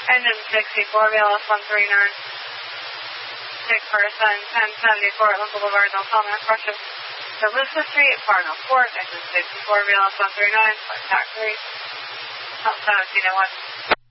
Engine 64, VLS 139. Sick person, 1070 Portland Boulevard, no comment, Russia. DeLuca Street, Farnham Port, engine 64, VLS 139, contact 3, 1701.